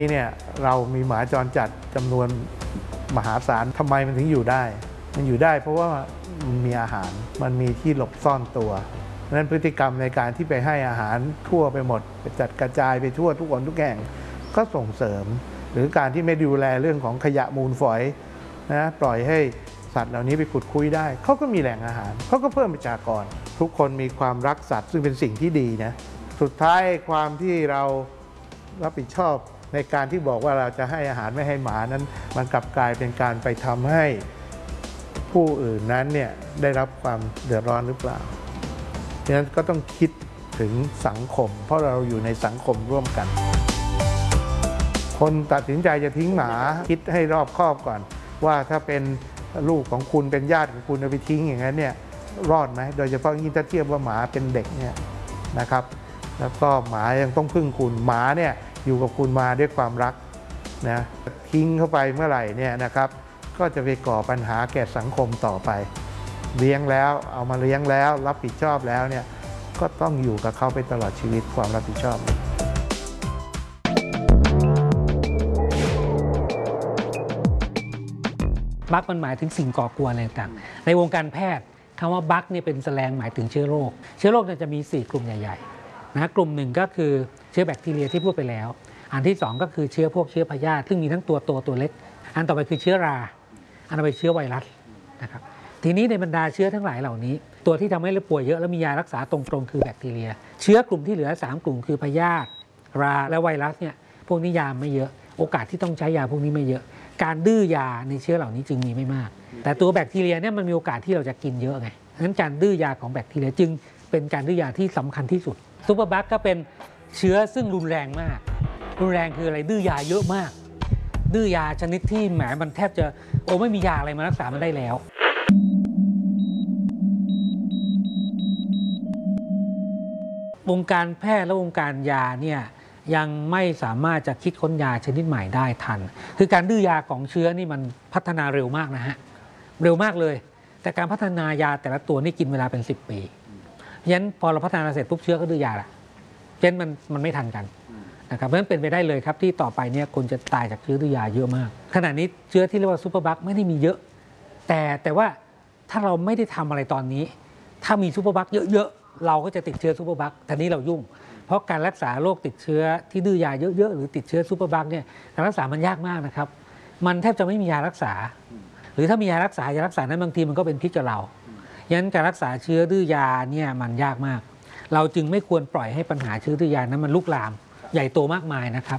เนี่ยเรามีหมาจรจัดจำนวนมหาศาลทำไมมันถึงอยู่ได้มันอยู่ได้เพราะว่ามันมีอาหารมันมีที่หลบซ่อนตัวนั้นพฤติกรรมในการที่ไปให้อาหารทั่วไปหมดไปจัดกระจายไปทั่วทุกคนทุกแห่งก็ส่งเสริมหรือการที่ไม่ดูแลเรื่องของขยะมูลฝอยนะปล่อยให้สัตว์เหล่านี้ไปขุดคุ้ยได้เขาก็มีแหล่งอาหารเขาก็เพิ่มประชากรทุกคนมีความรักสัตว์ซึ่งเป็นสิ่งที่ดีนะสุดท้ายความที่เรารับผิดชอบในการที่บอกว่าเราจะให้อาหารไม่ให้หมานั้นมันกลับกลายเป็นการไปทำให้ผู้อื่นนั้นเนี่ยได้รับความเดือดร้อนหรือเปล่าฉะนั้นก็ต้องคิดถึงสังคมเพราะเราอยู่ในสังคมร่วมกันคนตัดสินใจจะทิ้งหมาคิดให้รอบคอบก่อนว่าถ้าเป็นลูกของคุณเป็นญาติของคุณเอาไปทิ้งอย่างนั้นเนี่ยรอดไหมโดยเฉพาะยิ่งถ้าเทียบว่าหมาเป็นเด็กเนี่ยนะครับแล้วก็หมายังต้องพึ่งคุณหมาเนี่ยอยู่กับคุณมาด้วยความรักนะทิ้งเข้าไปเมื่อไหร่เนี่ยนะครับก็จะไปก่อปัญหาแก่สังคมต่อไปเลี้ยงแล้วเอามาเลี้ยงแล้วรับผิดชอบแล้วเนี่ยก็ต้องอยู่กับเขาไปตลอดชีวิตความรับผิดชอบบั๊กมันหมายถึงสิ่งก่อกวนอะไรต่างในวงการแพทย์คำว่าบั๊กเนี่ยเป็นแสลงหมายถึงเชื้อโรคเชื้อโรคจะมี4กลุ่มใหญ่ๆนะกลุ่มหนึ่งก็คือเชื้อแบคทีเรียที่พูดไปแล้วอันที่2ก็คือเชื้อพวกเชื้อพยาธิซึ่งมีทั้งตัวโตตัวเล็กอันต่อไปคือเชื้อราอันต่อไปเชื้อไวรัสนะครับทีนี้ในบรรดาเชื้อทั้งหลายเหล่านี้ตัวที่ทำให้เราป่วยเยอะแล้วมียารักษาตรงๆคือแบคทีเรียเชื้อกลุ่มที่เหลือ3กลุ่มคือพยาธิราและไวรัสเนี่ยพวกนี้ยาไม่เยอะโอกาสที่ต้องใช้ยาพวกนี้ไม่เยอะการดื้อยาในเชื้อเหล่านี้จึงมีไม่มากแต่ตัวแบคทีเรียเนี่ยมันมีโอกาสที่เราจะกินเยอะไงงั้นการดื้อยาของแบคทีเรียจึงเป็นการดื้อยาที่สำคัญที่สุดซูเปอร์บัคก็เป็นเชื้อซึ่งรุนแรงมากรุนแรงคืออะไรดื้อยาเยอะมากดื้อยาชนิดที่แหมมันแทบจะไม่มียาอะไรมารักษามันได้แล้ววงการแพทย์และวงการยาเนี่ยยังไม่สามารถจะคิดค้นยาชนิดใหม่ได้ทันคือการดื้อยาของเชื้อนี่มันพัฒนาเร็วมากนะฮะเร็วมากเลยแต่การพัฒนายาแต่ละตัวนี่กินเวลาเป็น10 ปีฉะนั้นพอเราพัฒนาเสร็จปุ๊บเชื้อก็ดื้อยาละฉะนั้นมันไม่ทันกันนะครับเพราะฉะนั้นเป็นไปได้เลยครับที่ต่อไปเนี่ยคนจะตายจากเชื้อดื้อยาเยอะมากขณะนี้เชื้อที่เรียกว่าซูเปอร์บัคไม่ได้มีเยอะแต่ว่าถ้าเราไม่ได้ทำอะไรตอนนี้ถ้ามีซูเปอร์บัคเยอะๆเราก็จะติดเชื้อซูเปอร์บัคทีนี้เรายุ่งเพราะการรักษาโรคติดเชื้อที่ดื้อยาเยอะๆหรือติดเชื้อซูเปอร์บัคเนี่ยการรักษามันยากมากนะครับมันแทบจะไม่มียารักษาหรือถ้ามียารักษานั้นบางทีมันก็เป็นพิษกับเราฉะนั้นการรักษาเชื้อดื้อยาเนี่ยมันยากมากเราจึงไม่ควรปล่อยให้ปัญหาเชื้อดื้อยานั้นมันลุกลามใหญ่โตมากมายนะครับ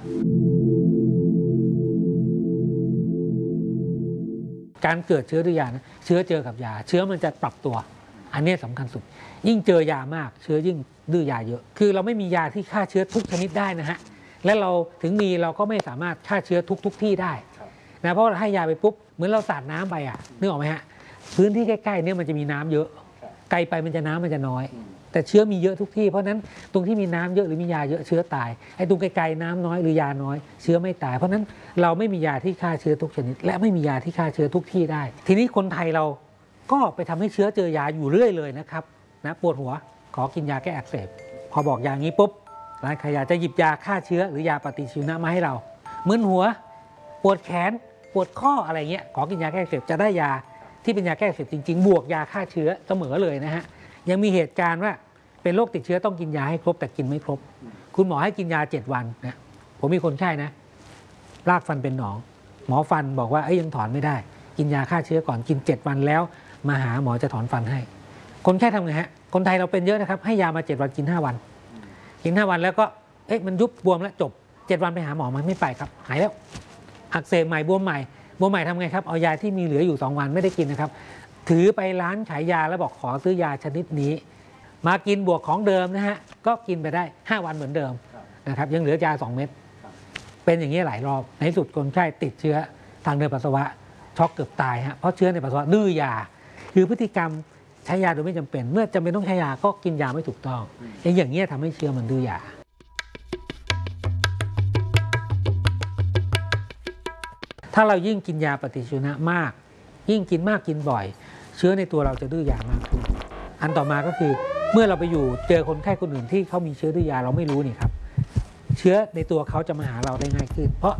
การเกิดเชื้อดื้อยานะเชื้อเจอกับยาเชื้อมันจะปรับตัวอันนี้สำคัญสุดยิ่งเจอยามากเชื้อยิ่งดื้อยาเยอะคือเราไม่มียาที่ฆ่าเชื้อทุกชนิดได้นะฮะและเราถึงมีเราก็ไม่สามารถฆ่าเชื้อทุกที่ได้นะเพราะให้ยาไปปุ๊บเหมือนเราสาดน้ำไปนึกออกไหมฮะพื้นที่ใกล้ๆเนี่ยมันจะมีน้ำเยอะไกลไปน้ำมันจะน้อยแต่เชื้อมีเยอะทุกที่เพราะนั้นตรงที่มีน้ำเยอะหรือมียาเยอะเชื้อตายไอ้ตรงไกลๆน้ำน้อยหรือยาน้อยเชื้อไม่ตายเพราะนั้นเราไม่มียาที่ฆ่าเชื้อทุกชนิดและไม่มียาที่ฆ่าเชื้อทุกที่ได้ทีนี้คนไทยเราก็ไปทำให้เชื้อเจอยาอยู่เรื่อยเลยนะครับนะปวดหัวขอกินยาแก้อักเสบพอบอกอย่างนี้ปุ๊บร้านขายยาจะหยิบยาฆ่าเชื้อหรือยาปฏิชีวนะมาให้เรามึนหัวปวดแขนปวดข้ออะไรเงี้ยขอกินยาแก้อักเสบจะได้ยาที่เป็นยาแก้อักเสบจริงๆบวกยาฆ่าเชื้อเสมอเลยนะฮะยังมีเหตุการณ์ว่าเป็นโรคติดเชื้อต้องกินยาให้ครบแต่กินไม่ครบคุณหมอให้กินยา7 วันนะผมมีคนไข้นะรากฟันเป็นหนองหมอฟันบอกว่ายังถอนไม่ได้กินยาฆ่าเชื้อก่อนกิน7 วันแล้วมาหาหมอจะถอนฟันให้คนไข้ทำไงฮะคนไทยเราเป็นเยอะนะครับให้ยามา7 วันกิน5 วันกิน5 วันแล้วก็มันยุบบวมแล้วจบ7 วันไปหาหมอมันไม่ไปครับหายแล้วอักเสบใหม่บวมใหม่ทำไงครับเอายาที่มีเหลืออยู่2 วันไม่ได้กินนะครับถือไปร้านขายยาแล้วบอกขอซื้อยาชนิดนี้มากินบวกของเดิมนะฮะก็กินไปได้5 วันเหมือนเดิมนะครับยังเหลือยา2 เม็ดเป็นอย่างนี้หลายรอบในสุดคนไข้ติดเชื้อทางเดินปัสสาวะช็อกเกือบตายฮะเพราะเชื้อในปัสสาวะดื้อยาคือพฤติกรรมใช้ยาโดยไม่จำเป็นเมื่อจำเป็นต้องใช้ยาก็กินยาไม่ถูกต้องอย่างนี้ทำให้เชื้อมันดื้อยาถ้าเรายิ่งกินยาปฏิชีวนะมากยิ่งกินมากกินบ่อยเชื้อในตัวเราจะดื้อยามากขึ้นอันต่อมาก็คือเมื่อเราไปอยู่เจอคนไข้คนอื่นที่เขามีเชื้อดื้อยาเราไม่รู้นี่ครับเชื้อในตัวเขาจะมาหาเราได้ง่ายขึ้นเพราะ